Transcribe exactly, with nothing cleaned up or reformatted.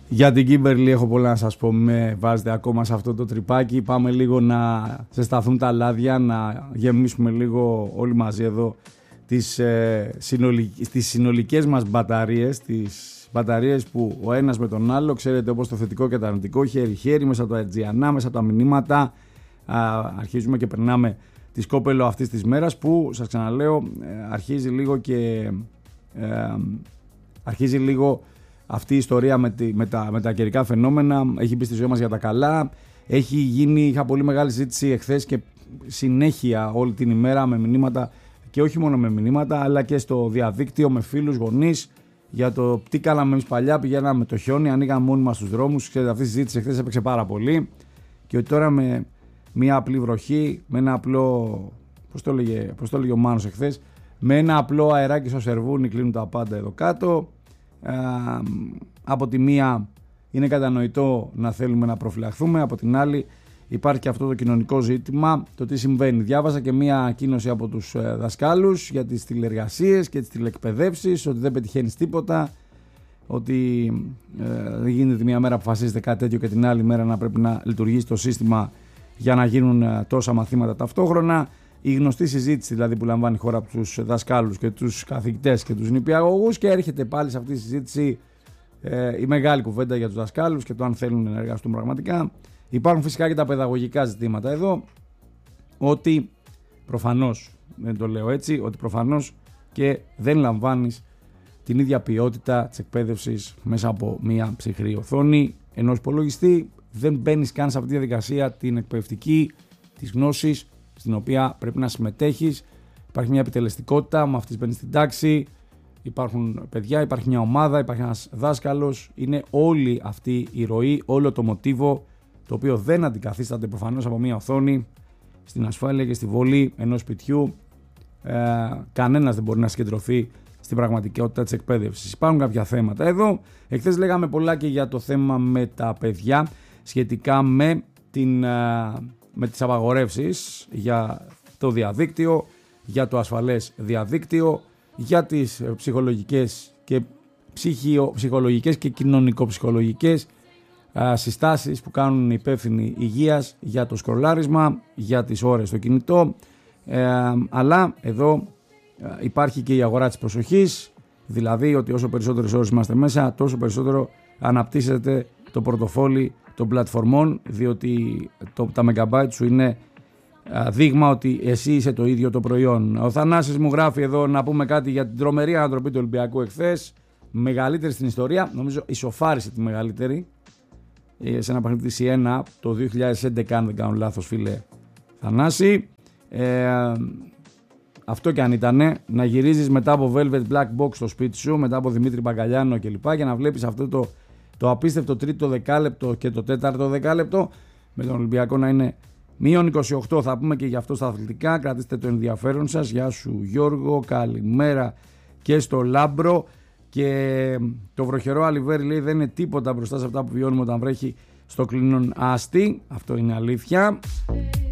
Για την Κίμπερλι έχω πολλά να σας πω. Με βάζετε ακόμα σε αυτό το τρυπάκι. Πάμε λίγο να ζεσταθούν τα λάδια, να γεμίσουμε λίγο όλοι μαζί εδώ τις, ε, συνολικ, τις συνολικές μας μπαταρίες, τις μπαταρίες που ο ένας με τον άλλο, ξέρετε, όπως το θετικό και το αρνητικό, χέρι-χέρι, μέσα από τα ετζιανά, μέσα από τα μηνύματα. Α, αρχίζουμε και περνάμε τη σκόπελο αυτής της μέρας που, σας ξαναλέω, ε, αρχίζει λίγο και ε, αρχίζει λίγο αυτή η ιστορία με, τη, με, τα, με τα καιρικά φαινόμενα. Έχει μπει στη ζωή μας για τα καλά. Έχει γίνει, είχα πολύ μεγάλη συζήτηση εχθές και συνέχεια όλη την ημέρα με μηνύματα, και όχι μόνο με μηνύματα, αλλά και στο διαδίκτυο με φίλους, γονείς, για το τι κάναμε εμείς παλιά. Πηγαίναμε με το χιόνι, ανοίγαμε μόνοι μας τους δρόμους. Ξέρετε, αυτή η συζήτηση εχθές έπαιξε πάρα πολύ. Και ότι τώρα με μια απλή βροχή, με ένα απλό. Πώς το έλεγε, πώς το έλεγε ο Μάνος εχθές, με ένα απλό αεράκι στο σερβούνι κλείνουν τα πάντα εδώ κάτω. Ε, από τη μία είναι κατανοητό να θέλουμε να προφυλαχθούμε, από την άλλη υπάρχει και αυτό το κοινωνικό ζήτημα, το τι συμβαίνει. Διάβασα και μία ανακοίνωση από τους ε, δασκάλους για τις τηλεργασίες και τις τηλεκπαιδεύσεις, ότι δεν πετυχαίνεις τίποτα, ότι ε, δεν γίνεται τη μία μέρα που αποφασίζεται κάτι τέτοιο και την άλλη μέρα να πρέπει να λειτουργήσει το σύστημα για να γίνουν ε, τόσα μαθήματα ταυτόχρονα. Η γνωστή συζήτηση δηλαδή που λαμβάνει η χώρα από τους δασκάλους και τους καθηγητές και τους νηπιαγωγούς, και έρχεται πάλι σε αυτή τη συζήτηση ε, η μεγάλη κουβέντα για τους δασκάλους και το αν θέλουν να εργαστούν πραγματικά. Υπάρχουν φυσικά και τα παιδαγωγικά ζητήματα εδώ, ότι προφανώς, δεν το λέω έτσι, ότι προφανώς και δεν λαμβάνεις την ίδια ποιότητα της εκπαίδευσης μέσα από μια ψυχρή οθόνη ενός υπολογιστή. Δεν μπαίνεις καν σε αυτή τη διαδικασία την εκπαιδευτική της γνώσης, στην οποία πρέπει να συμμετέχεις. Υπάρχει μια επιτελεστικότητα, με αυτής μπαίνεις στην τάξη, υπάρχουν παιδιά, υπάρχει μια ομάδα, υπάρχει ένας δάσκαλος. Είναι όλη αυτή η ροή, όλο το μοτίβο, το οποίο δεν αντικαθίσταται προφανώς από μια οθόνη, στην ασφάλεια και στη βολή ενός σπιτιού. Ε, κανένας δεν μπορεί να συγκεντρωθεί στην πραγματικότητα της εκπαίδευσης. Υπάρχουν κάποια θέματα εδώ. Εχθές λέγαμε πολλά και για το θέμα με τα παιδιά, σχετικά με την... με τις απαγορεύσεις για το διαδίκτυο, για το ασφαλές διαδίκτυο, για τις ψυχολογικές και ψυχιο, ψυχολογικές και κοινωνικο-ψυχολογικές α, συστάσεις που κάνουν οι υπεύθυνοι υγείας για το σκρολάρισμα, για τις ώρες στο κινητό, ε, αλλά εδώ ε, υπάρχει και η αγορά της προσοχής, δηλαδή ότι όσο περισσότερες ώρες είμαστε μέσα, τόσο περισσότερο αναπτύσσεται το πορτοφόλι των πλατφορμών, διότι το, τα megabyte σου είναι α, δείγμα ότι εσύ είσαι το ίδιο το προϊόν. Ο Θανάσης μου γράφει εδώ να πούμε κάτι για την τρομερή ανατροπή του Ολυμπιακού εχθές, μεγαλύτερη στην ιστορία, νομίζω ισοφάρισε τη μεγαλύτερη, σε ένα παιχνίδι της Σιένα το δύο χιλιάδες έντεκα, αν δεν κάνω λάθος, φίλε Θανάση. Ε, αυτό και αν ήτανε, να γυρίζεις μετά από Velvet Black Box στο σπίτι σου, μετά από Δημήτρη Μπαγκαλιάνο κλπ, για να βλέπεις αυτό το το απίστευτο τρίτο δεκάλεπτο και το τέταρτο δεκάλεπτο, με τον Ολυμπιακό να είναι μείον είκοσι οκτώ. Θα πούμε και γι' αυτό στα αθλητικά. Κρατήστε το ενδιαφέρον σας. Γεια σου Γιώργο, καλημέρα και στο Λάμπρο. Και το βροχερό Αλιβέρι λέει δεν είναι τίποτα μπροστά σε αυτά που βιώνουμε όταν βρέχει στο κλίνον άστι. Αυτό είναι αλήθεια.